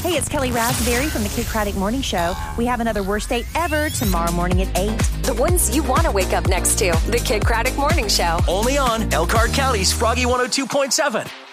Hey, it's Kelly Raspberry from the Kid Craddock Morning Show. We have another worst date ever tomorrow morning at 8. The ones you want to wake up next to. The Kid Craddock Morning Show. Only on Elkhart County's Froggy 102.7.